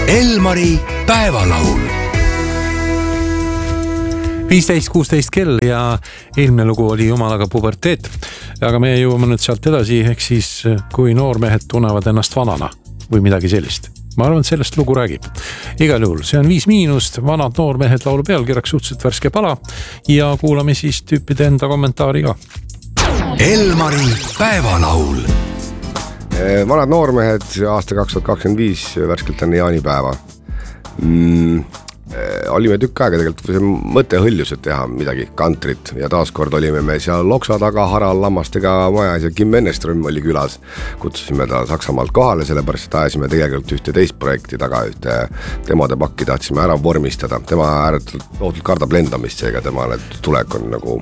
Elmari päevalaul. 15-16 kell ja eelmine lugu oli Jumalaga puberteet. Aga me jõuame nüüd sealt edasi, ehk siis kui noormehed tunnevad ennast vanana või midagi sellist. Ma arvan, et sellest lugu räägib. Igal juhul, see on 5-, vanad noormehed laulu pealkirjaks suhteliselt värske pala ja kuulame siis tüüpide enda kommentaari ka. Elmari päevalaul. Vanad noormehed aasta 2025 värskelt enne jaanipäeva. Olime tükk aega tegelikult see mõte hõljus, et teha midagi kantrit ja taaskord olime me seal Loksa taga Harald Lammastega majas ja Kim Enneström oli külas. Kutsusime ta Saksamaalt kohale, sellepärast et ajasime tegelikult ühte teist projekti taga, ühte temade pakki tahtsime ära vormistada. Tema ääretult kardab lendamist, seega temale tulek on nagu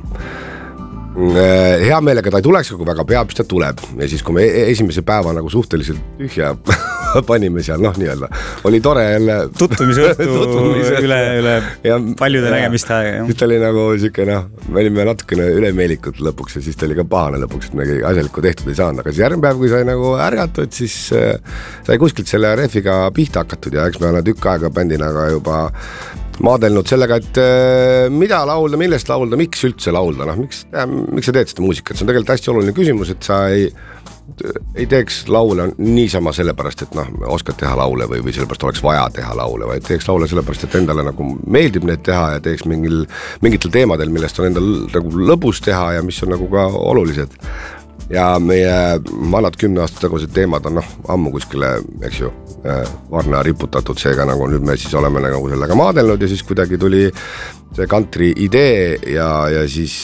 hea meelega ta ei tuleks, kui väga peab, siis ta tuleb. Ja siis kui me esimese päeva nagu suhteliselt tühja panime seal, nii-öelda, oli tore jälle tutvumise üle paljude nägemist aega. Siis ta oli nagu siuke, me olime natukene ülemeelikud lõpuks ja siis ta oli ka pahane lõpuks, et me asjalikku tehtud ei saanud. Aga siis järgmine päev, kui sai nagu ärgatud, siis sai kuskilt selle refiga pihta hakatud ja eks me oleme tükk aega bändina ka juba maadelnud sellega, et mida laulda, millest laulda, miks üldse laulda, miks sa teed seda muusikat, see on tegelikult hästi oluline küsimus, et sa ei teeks laule niisama sellepärast, et oskad teha laule või sellepärast oleks vaja teha laule, vaid teeks laule sellepärast, et endale nagu meeldib need teha ja teeks mingitel teemadel, millest on endal nagu lõbus teha ja mis on nagu ka olulised. Ja meie vanad 10 aastat tagused teemad on ammu kuskile, eks ju, varna riputatud, seega nagu nüüd me siis oleme nagu sellega maadelnud ja siis kuidagi tuli see country idee ja siis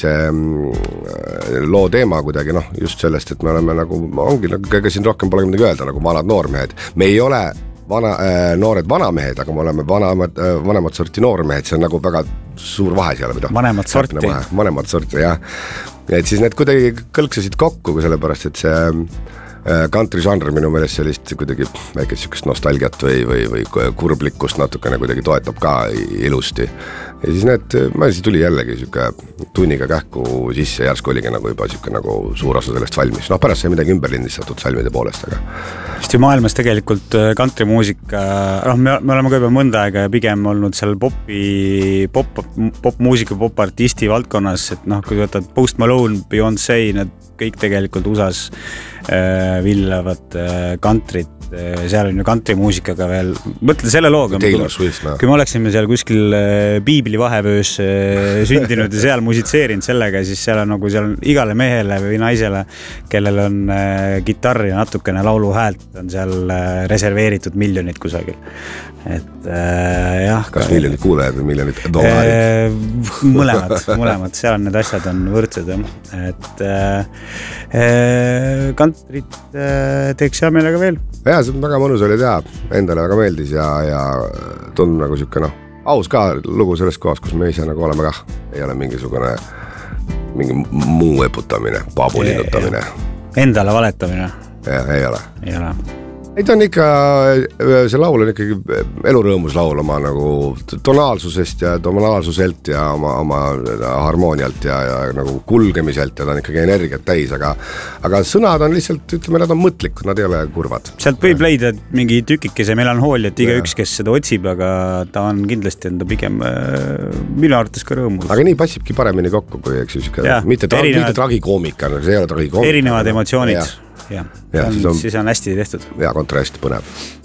loo teema kuidagi just sellest, et me oleme nagu, ongi kõige siin rohkem pole midagi öelda, nagu vanad noormehed. Me ei ole noored vanamehed, aga me oleme vanemat sorti noormehed, see on nagu väga suur vahe seal. Vanemat sorti, jah. Et siis need kuidagi kõlksasid kokku, sellepärast, et see country žanr minu meelest sellist kuidagi väikest sükest nostalgiat või kurblikkust natukene kuidagi toetab ka ilusti. Ja siis tuli jällegi süke tunniga kähku sisse, järsku oligi nagu juba süke nagu suur osa sellest valmis. Pärast sai midagi ümber lindistatud salmide poolest, aga sest ju maailmas tegelikult country muusika, me oleme ka juba mõnda aega pigem olnud seal popmuusika, popartisti valdkonnas, et kui võtad Post Malone, Beyoncé, need kõik tegelikult USAs villavad countryt, seal on ju country muusikaga veel, mõtle selle looga, kui me oleksime seal kuskil Piibli vahevöös sündinud ja seal musitseerinud sellega, siis seal on igale mehele või naisele, kellel on kitarr ja natukene laulu häält, on seal reserveeritud miljonid kusagil. Et jah. Kas miljonid kuulajad või miljonid dollarid? Mõlemad, seal on need asjad on võrdsed. Et countryt teeks hea meelega veel. Ja, see on väga mõnus oli teha, endale väga meeldis ja tundub nagu siuke aus ka lugu sellest kohast, kus me ise nagu oleme kah. Ei ole mingi muu eputamine, paabulinnutamine. Endale valetamine. Ja, ei ole. Ei ole. Ei, ta on ikka, see laul on ikkagi elurõõmus laul oma nagu tonaalsusest ja tonaalsuselt ja oma harmoonialt ja nagu kulgemiselt ja ta on ikkagi energiat täis, aga sõnad on lihtsalt, ütleme, nad on mõtlikud, nad ei ole kurvad. Sealt võib leida mingi tükikese melanhooliat igaüks, kes seda otsib, aga ta on kindlasti enda pigem minu arvates ka rõõmus. Aga nii passibki paremini kokku, kui eks mitte tragikoomika, see ei ole tragikoomika. Erinevad emotsioonid. Ja, siis on hästi tehtud. Ja kontrast põnev.